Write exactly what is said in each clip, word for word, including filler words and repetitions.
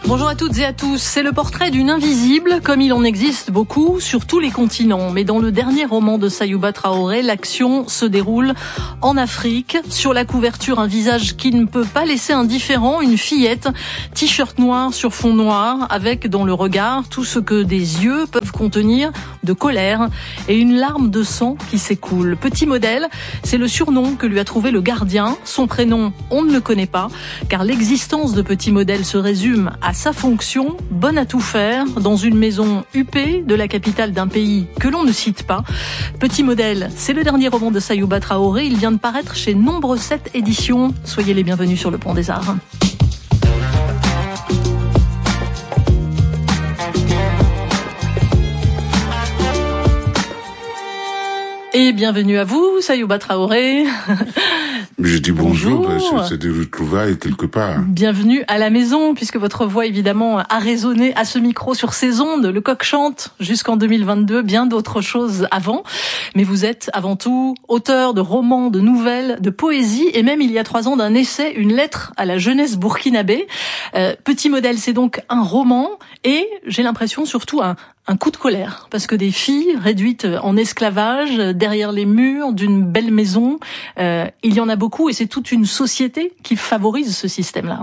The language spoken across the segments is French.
Bonjour à toutes et à tous. C'est le portrait d'une invisible, comme il en existe beaucoup sur tous les continents. Mais dans le dernier roman de Sayouba Traoré, l'action se déroule en Afrique. Sur la couverture, un visage qui ne peut pas laisser indifférent, une fillette, t-shirt noir sur fond noir, avec dans le regard tout ce que des yeux peuvent contenir de colère et une larme de sang qui s'écoule. Petit modèle, c'est le surnom que lui a trouvé le gardien. Son prénom, on ne le connaît pas, car l'existence de Petit modèle se résume à sa fonction, bonne à tout faire, dans une maison huppée de la capitale d'un pays que l'on ne cite pas. Petit modèle, c'est le dernier roman de Sayouba Traoré. Il vient de paraître chez Nombre sept éditions. Soyez les bienvenus sur le Pont des Arts. Et bienvenue à vous, Sayouba Traoré. Je dis bonjour, bonjour. C'est des retrouvailles quelque part. Bienvenue à la maison, puisque votre voix, évidemment, a résonné à ce micro sur ces ondes. Le coq chante jusqu'en deux mille vingt-deux, bien d'autres choses avant. Mais vous êtes avant tout auteur de romans, de nouvelles, de poésie, et même il y a trois ans d'un essai, une lettre à la jeunesse burkinabé. Euh, Petit modèle, c'est donc un roman, et j'ai l'impression surtout un Un coup de colère, parce que des filles réduites en esclavage derrière les murs d'une belle maison, euh, il y en a beaucoup et c'est toute une société qui favorise ce système-là.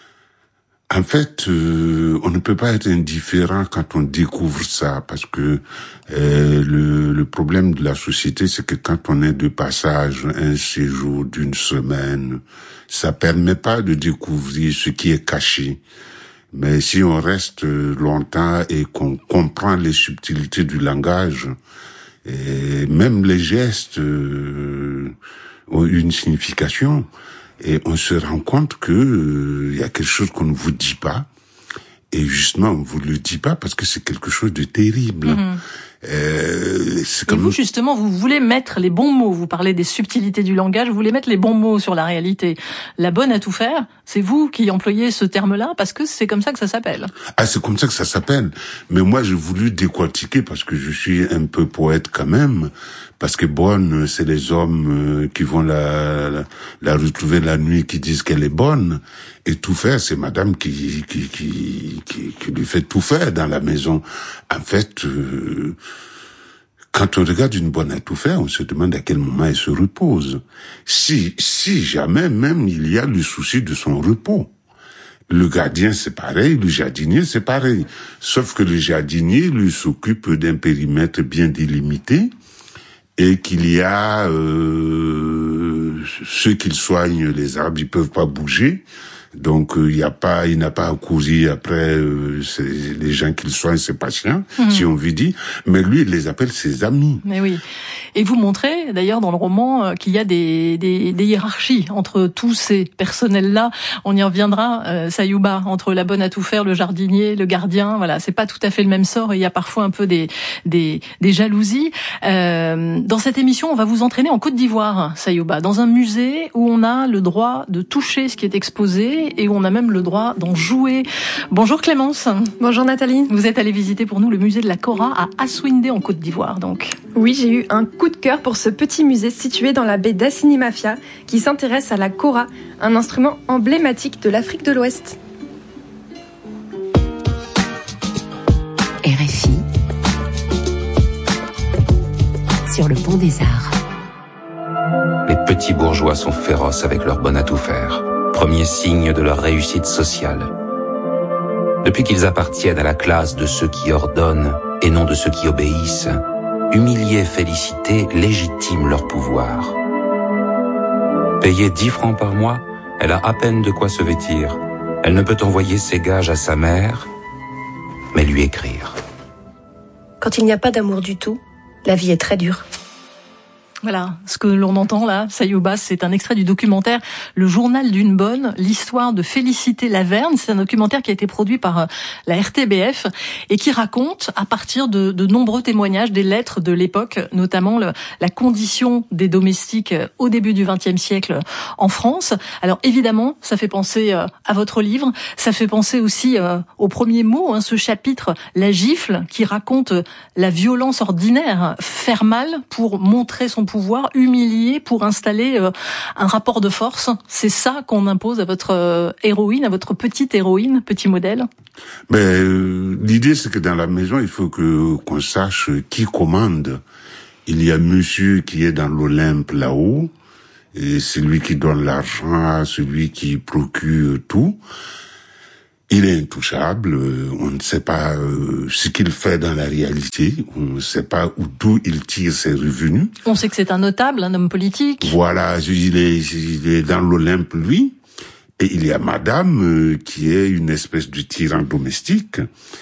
En fait, euh, on ne peut pas être indifférent quand on découvre ça, parce que euh, le, le problème de la société, c'est que quand on est de passage, un séjour d'une semaine, ça permet pas de découvrir ce qui est caché. Mais si on reste longtemps et qu'on comprend les subtilités du langage, et même les gestes euh, ont une signification, et on se rend compte que euh, y a quelque chose qu'on ne vous dit pas, et justement on vous le dit pas parce que c'est quelque chose de terrible. Mmh. Euh, c'est comme... Et vous, justement, vous voulez mettre les bons mots. Vous parlez des subtilités du langage. Vous voulez mettre les bons mots sur la réalité. La bonne à tout faire, c'est vous qui employez ce terme-là parce que c'est comme ça que ça s'appelle. Ah, c'est comme ça que ça s'appelle. Mais moi, j'ai voulu décortiquer parce que je suis un peu poète quand même. Parce que bonne, c'est les hommes qui vont la, la, la retrouver la nuit, qui disent qu'elle est bonne. Et tout faire, c'est madame qui, qui, qui, qui, qui lui fait tout faire dans la maison. En fait, euh, quand on regarde une bonne à tout faire, on se demande à quel moment elle se repose. Si, si jamais même il y a le souci de son repos. Le gardien, c'est pareil, le jardinier, c'est pareil. Sauf que le jardinier, lui, s'occupe d'un périmètre bien délimité et qu'il y a euh, ceux qui soignent les arbres, ils peuvent pas bouger. Donc il euh, y a pas, il n'a pas à courir après euh, les gens qu'il soigne, ses patients, mmh. si on veut dire. Mais lui, il les appelle ses amis. Mais oui. Et vous montrez d'ailleurs dans le roman euh, qu'il y a des, des, des hiérarchies entre tous ces personnels-là. On y reviendra, euh, Sayouba, entre la bonne à tout faire, le jardinier, le gardien. Voilà, c'est pas tout à fait le même sort. Il y a parfois un peu des des, des jalousies. Euh, dans cette émission, on va vous entraîner en Côte d'Ivoire, Sayouba, dans un musée où on a le droit de toucher ce qui est exposé. Et où on a même le droit d'en jouer. Bonjour Clémence. Bonjour Nathalie. Vous êtes allée visiter pour nous le musée de la Kora à Assouindé en Côte d'Ivoire, donc. Oui, j'ai eu un coup de cœur pour ce petit musée situé dans la baie d'Assinimafia qui s'intéresse à la Kora, un instrument emblématique de l'Afrique de l'Ouest. R F I sur le Pont des Arts. Les petits bourgeois sont féroces avec leur bonne à tout faire. Premier signe de leur réussite sociale. Depuis qu'ils appartiennent à la classe de ceux qui ordonnent et non de ceux qui obéissent, humilier, féliciter légitime leur pouvoir. Payée dix francs par mois, elle a à peine de quoi se vêtir. Elle ne peut envoyer ses gages à sa mère, mais lui écrire. Quand il n'y a pas d'amour du tout, la vie est très dure. Voilà, ce que l'on entend là, Sayouba, c'est un extrait du documentaire Le journal d'une bonne, l'histoire de Félicité Laverne. C'est un documentaire qui a été produit par la R T B F et qui raconte, à partir de, de nombreux témoignages, des lettres de l'époque, notamment le, la condition des domestiques au début du vingtième siècle en France. Alors évidemment, ça fait penser à votre livre, ça fait penser aussi au premier mot, hein, ce chapitre, La gifle, qui raconte la violence ordinaire, faire mal pour montrer son pouvoir, humilier pour installer euh, un rapport de force. C'est ça qu'on impose à votre euh, héroïne, à votre petite héroïne, petit modèle. Mais euh, l'idée, c'est que dans la maison, il faut que qu'on sache qui commande. Il y a monsieur qui est dans l'Olympe là-haut, et c'est lui qui donne l'argent, celui qui procure tout. Il est intouchable, on ne sait pas euh, ce qu'il fait dans la réalité, on ne sait pas où d'où il tire ses revenus. On sait que c'est un notable, un homme politique. Voilà, il est, il est dans l'Olympe, lui. Et il y a madame euh, qui est une espèce de tyran domestique.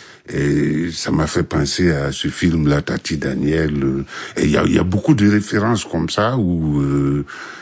Et ça m'a fait penser à ce film-là, Tati Daniel. Euh, et il y a, il y a beaucoup de références comme ça où... Euh,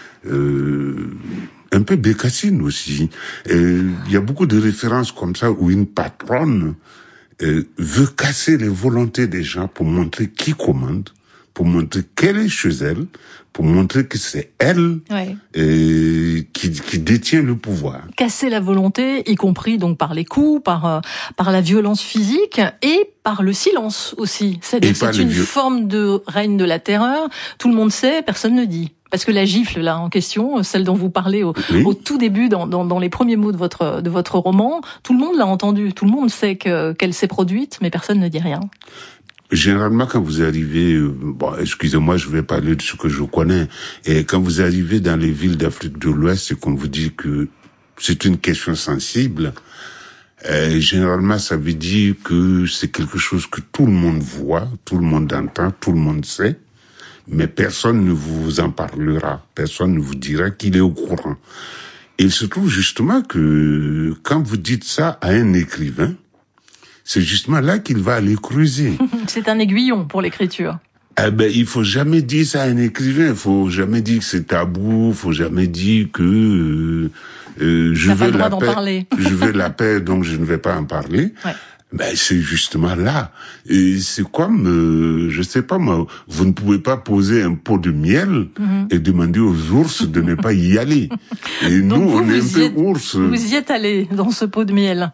euh, un peu Bécassine aussi. Il y a beaucoup de références comme ça où une patronne euh, veut casser les volontés des gens pour montrer qui commande, pour montrer qu'elle est chez elle, pour montrer que c'est elle ouais. euh, qui, qui détient le pouvoir. Casser la volonté, y compris donc par les coups, par euh, par la violence physique et par le silence aussi. C'est-à-dire que c'est une vieux... forme de règne de la terreur. Tout le monde sait, personne ne dit. Parce que la gifle là en question, celle dont vous parlez au, oui. au tout début, dans, dans, dans les premiers mots de votre de votre roman, tout le monde l'a entendu, tout le monde sait que qu'elle s'est produite, mais personne ne dit rien. Généralement, quand vous arrivez, euh, bon, excusez-moi, je vais parler de ce que je connais, et quand vous arrivez dans les villes d'Afrique de l'Ouest et qu'on vous dit que c'est une question sensible, euh, généralement, ça veut dire que c'est quelque chose que tout le monde voit, tout le monde entend, tout le monde sait. Mais personne ne vous en parlera, personne ne vous dira qu'il est au courant. Et il se trouve justement que quand vous dites ça à un écrivain, c'est justement là qu'il va aller creuser. C'est un aiguillon pour l'écriture. Eh ben, il faut jamais dire ça à un écrivain, il faut jamais dire que c'est tabou, il faut jamais dire que euh, euh, je veux la paix, je veux la paix, donc je ne vais pas en parler. Ouais. Ben, c'est justement là. Et c'est comme, euh, je sais pas moi, vous ne pouvez pas poser un pot de miel mm-hmm. et demander aux ours de ne pas y aller. Et donc nous, vous, on est un peu êtes, ours. Vous y êtes allé dans ce pot de miel.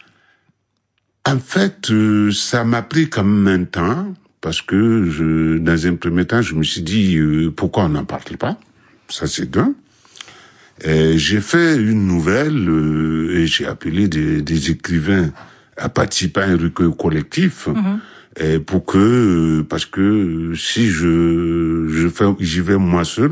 En fait, euh, ça m'a pris quand même un temps, parce que je, dans un premier temps, je me suis dit, euh, pourquoi on n'en parle pas? Ça, c'est d'un. Et j'ai fait une nouvelle, euh, et j'ai appelé des, des écrivains à participer à un recueil collectif, mmh. et pour que, parce que si je, je fais, j'y vais moi seul,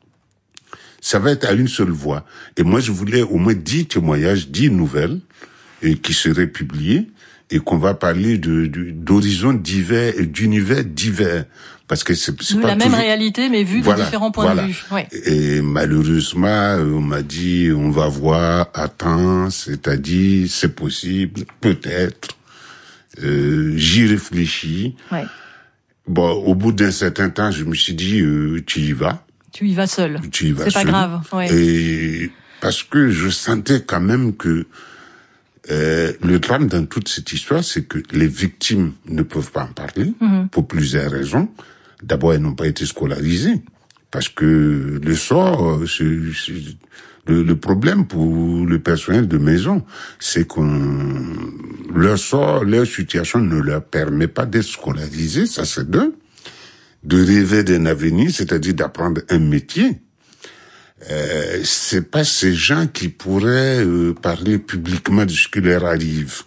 ça va être à une seule voix. Et moi, je voulais au moins dix témoignages, dix nouvelles, et qui seraient publiées, et qu'on va parler de, de d'horizons divers et d'univers divers. Parce que c'est, c'est pas la même toujours... réalité, mais vue voilà, de différents points voilà. de vue. Ouais. Et malheureusement, on m'a dit, on va voir, attends, c'est-à-dire, c'est possible, peut-être. Euh, j'y réfléchis. Ouais. Bon, au bout d'un certain temps, je me suis dit, euh, tu y vas. Tu y vas seul. Tu y vas c'est seul. C'est pas grave. Ouais. Et parce que je sentais quand même que Euh, le drame dans toute cette histoire, c'est que les victimes ne peuvent pas en parler, mmh. pour plusieurs raisons. D'abord, elles n'ont pas été scolarisées, parce que le sort, c'est, c'est, le, le problème pour le personnel de maison, c'est qu'on leur sort, leur situation ne leur permet pas d'être scolarisés, ça c'est deux, de rêver d'un avenir, c'est-à-dire d'apprendre un métier. Euh, c'est pas ces gens qui pourraient euh, parler publiquement de ce qui leur arrive.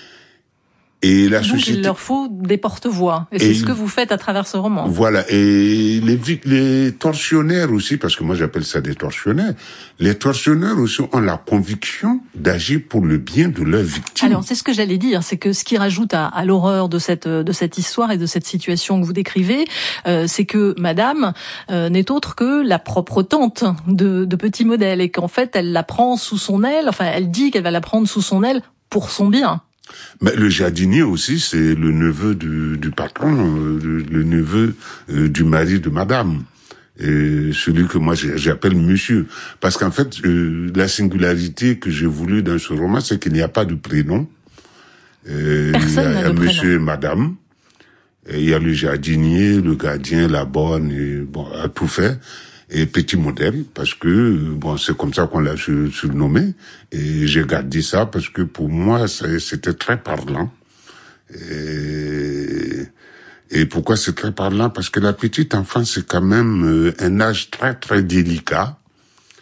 Et la Donc société... il leur faut des porte-voix. Et, et c'est ce que vous faites à travers ce roman. Voilà. Et les, les tortionnaires aussi, parce que moi j'appelle ça des tortionnaires, les tortionnaires aussi ont la conviction d'agir pour le bien de leurs victimes. Alors c'est ce que j'allais dire, c'est que ce qui rajoute à, à l'horreur de cette de cette histoire et de cette situation que vous décrivez, euh, c'est que Madame euh, n'est autre que la propre tante de, de Petit Modèle, et qu'en fait elle la prend sous son aile. Enfin, elle dit qu'elle va la prendre sous son aile pour son bien. Mais le jardinier aussi, c'est le neveu du, du patron, euh, le, le neveu euh, du mari de Madame, et celui que moi j'appelle Monsieur, parce qu'en fait euh, la singularité que j'ai voulu dans ce roman, c'est qu'il n'y a pas de prénom. Euh, Personne il y a, n'a il y a de Monsieur prénom. et Madame, et il y a le jardinier, le gardien, la bonne, et bon, à tout fait. Et Petit Modèle, parce que bon, c'est comme ça qu'on l'a surnommé, et j'ai gardé ça parce que pour moi c'était très parlant. Et, et pourquoi c'est très parlant? Parce que la petite enfance, c'est quand même un âge très très délicat.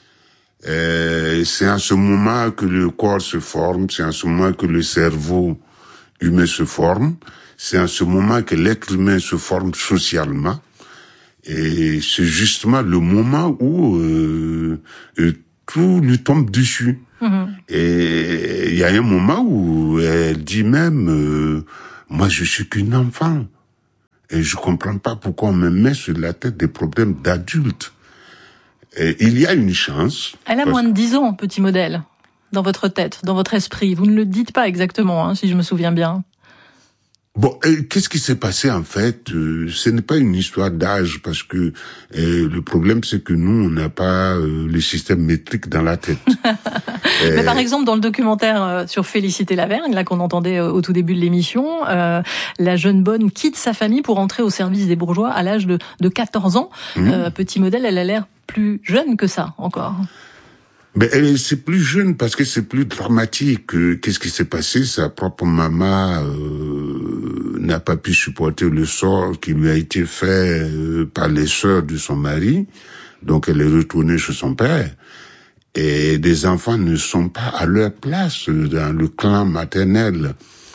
Et c'est en ce moment que le corps se forme, c'est en ce moment que le cerveau humain se forme. C'est en ce moment que l'être humain se forme socialement. Et c'est justement le moment où euh, euh, tout lui tombe dessus. Mmh. Et il y a un moment où elle dit même, euh, moi je suis qu'une enfant. Et je comprends pas pourquoi on me met sur la tête des problèmes d'adultes. Et il y a une chance. Elle a moins de dix ans, petit modèle, dans votre tête, dans votre esprit. Vous ne le dites pas exactement, hein, si je me souviens bien. Bon, euh, qu'est-ce qui s'est passé en fait euh, Ce n'est pas une histoire d'âge parce que euh, le problème c'est que nous on n'a pas euh, le système métrique dans la tête. euh, Mais par exemple dans le documentaire euh, sur Félicité Lavergne, là qu'on entendait euh, au tout début de l'émission, euh, la jeune bonne quitte sa famille pour entrer au service des bourgeois à l'âge de, de quatorze ans. Mmh. Euh, petit modèle, elle a l'air plus jeune que ça encore. Ben, elle, c'est plus jeune parce que c'est plus dramatique. Qu'est-ce qui s'est passé? Sa propre maman euh, n'a pas pu supporter le sort qui lui a été fait euh, par les sœurs de son mari. Donc elle est retournée chez son père. Et des enfants ne sont pas à leur place dans le clan maternel.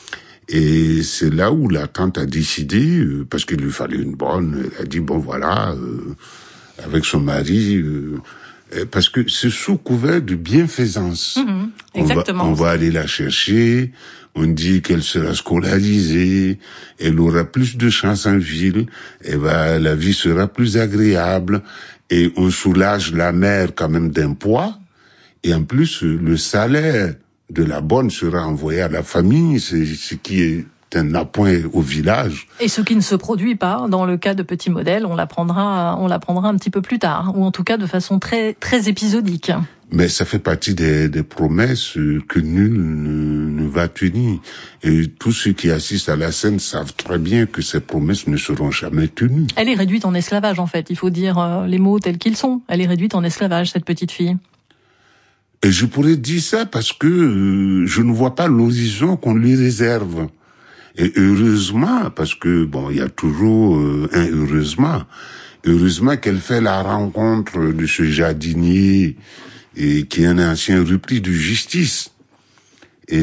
Et c'est là où la tante a décidé, euh, parce qu'il lui fallait une bonne, elle a dit, bon voilà, euh, avec son mari... Euh, parce que c'est sous couvert de bienfaisance. Mmh, exactement. On va, on va aller la chercher, on dit qu'elle sera scolarisée, elle aura plus de chance en ville, elle va, la vie sera plus agréable, et on soulage la mère quand même d'un poids, et en plus, le salaire de la bonne sera envoyé à la famille, c'est ce qui est un appoint au village. Et ce qui ne se produit pas dans le cas de Petit Modèle, on l'apprendra, on l'apprendra un petit peu plus tard, ou en tout cas de façon très très épisodique. Mais ça fait partie des, des promesses que nul ne, ne va tenir. Et tous ceux qui assistent à la scène savent très bien que ces promesses ne seront jamais tenues. Elle est réduite en esclavage en fait, il faut dire les mots tels qu'ils sont. Elle est réduite en esclavage, cette petite fille. Et je pourrais dire ça parce que euh, je ne vois pas l'horizon qu'on lui réserve. Et heureusement, parce que, bon, il y a toujours euh, un heureusement, heureusement qu'elle fait la rencontre de ce jardinier et qui est un ancien repris de justice. Et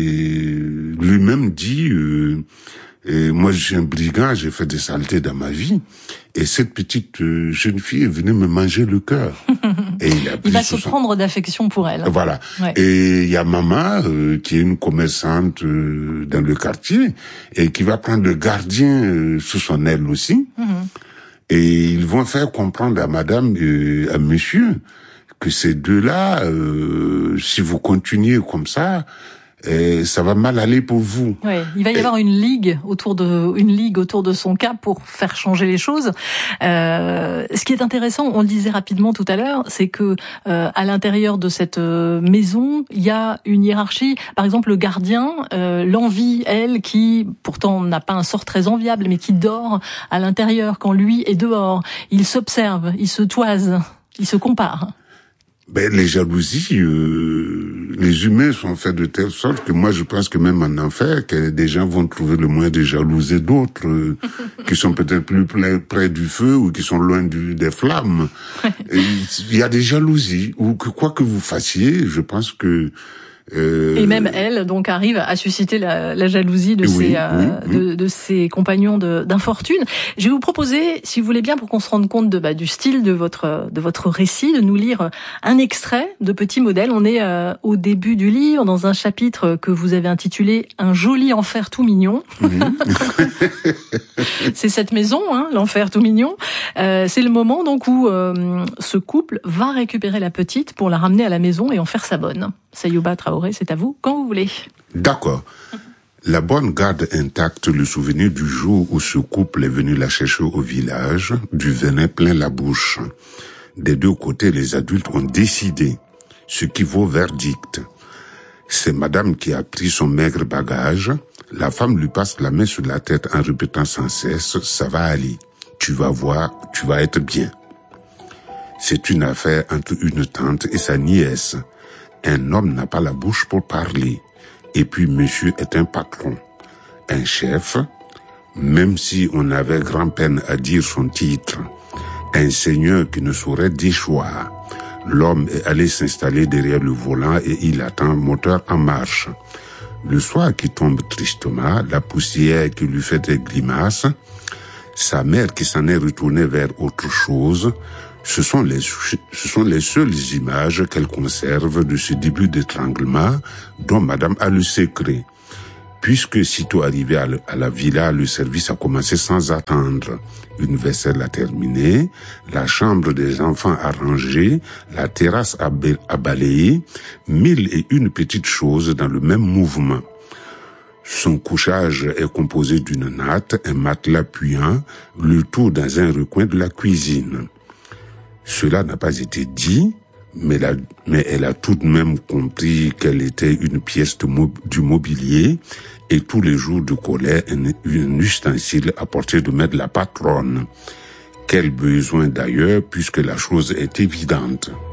lui-même dit, euh, et moi je suis un brigand, j'ai fait des saletés dans ma vie, et cette petite euh, jeune fille est venue me manger le cœur. Et il, a il va se son... prendre d'affection pour elle. Voilà. Ouais. Et il y a maman euh, qui est une commerçante euh, dans le quartier et qui va prendre le gardien euh, sous son aile aussi. Mm-hmm. Et ils vont faire comprendre à madame et à monsieur que ces deux-là, euh, si vous continuez comme ça, et ça va mal aller pour vous. Oui, il va y et... avoir une ligue autour de une ligue autour de son cas pour faire changer les choses. Euh, ce qui est intéressant, on le disait rapidement tout à l'heure, c'est que euh, à l'intérieur de cette euh, maison, il y a une hiérarchie. Par exemple, le gardien, euh, l'envie, elle, qui pourtant n'a pas un sort très enviable, mais qui dort à l'intérieur quand lui est dehors. Il s'observe, il se toise, il se compare. Ben, les jalousies, euh, les humains sont faits de telle sorte que moi je pense que même en enfer, que des gens vont trouver le moyen de jalouser d'autres, euh, qui sont peut-être plus près, près du feu ou qui sont loin du, des flammes. Il y a des jalousies, ou que quoi que vous fassiez, je pense que... Euh... Et même elle, donc, arrive à susciter la, la jalousie de, oui, ses, euh, oui, de, de ses compagnons de, d'infortune. Je vais vous proposer, si vous voulez bien, pour qu'on se rende compte de, bah, du style de votre, de votre récit, de nous lire un extrait de Petit Modèle. On est euh, au début du livre, dans un chapitre que vous avez intitulé « Un joli enfer tout mignon mmh. ». C'est cette maison, hein, l'enfer tout mignon. Euh, c'est le moment donc où euh, ce couple va récupérer la petite pour la ramener à la maison et en faire sa bonne. Sayouba Traoré, c'est à vous, quand vous voulez. D'accord. La bonne garde intacte le souvenir du jour où ce couple est venu la chercher au village, du venin plein la bouche. Des deux côtés, les adultes ont décidé, ce qui vaut verdict. C'est madame qui a pris son maigre bagage. La femme lui passe la main sur la tête en répétant sans cesse, ça va aller. Tu vas voir, tu vas être bien. C'est une affaire entre une tante et sa nièce. Un homme n'a pas la bouche pour parler. Et puis monsieur est un patron, un chef, même si on avait grand-peine à dire son titre. Un seigneur qui ne saurait déchoir. L'homme est allé s'installer derrière le volant et il attend, moteur en marche. Le soir qui tombe tristement, la poussière qui lui fait des grimaces, sa mère qui s'en est retournée vers autre chose, ce sont les, ce sont les seules images qu'elle conserve de ce début d'étranglement dont madame a le secret. Puisque sitôt arrivé à, le, à la villa, le service a commencé sans attendre. Une vaisselle a terminé, la chambre des enfants a rangé, la terrasse a, a balayé, mille et une petites choses dans le même mouvement. Son couchage est composé d'une natte, un matelas puant, le tout dans un recoin de la cuisine. Cela n'a pas été dit, mais, la, mais elle a tout de même compris qu'elle était une pièce de mo, du mobilier et tous les jours de colère un, un ustensile à portée de main de la patronne. Quel besoin d'ailleurs, puisque la chose est évidente.